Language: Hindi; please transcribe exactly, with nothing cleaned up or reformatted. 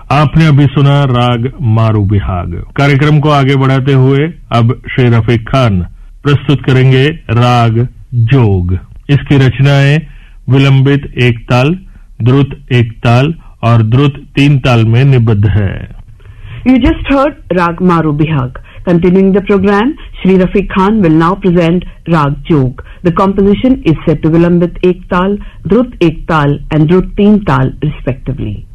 आपने अभी सुना राग मारू बिहाग। कार्यक्रम को आगे बढ़ाते हुए अब श्री रफीक खान प्रस्तुत करेंगे राग जोग। इसकी रचनाएं विलंबित एक ताल, द्रुत एक ताल और द्रुत तीन ताल में निबद्ध है। You just heard Rag Maru Bihag. Continuing the program, Shri Rafiq Khan will now present Rag Jog. The composition is set to Vilambit Ek Tal, Drut Ek Tal and Drut Teen Tal respectively.